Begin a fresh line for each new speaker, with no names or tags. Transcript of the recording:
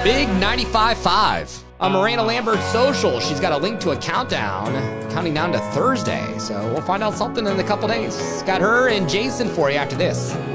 Big 95.5 on Miranda Lambert social. She's got a link to a countdown, counting down to Thursday. So we'll find out something in a couple days. Got her and Jason for you after this.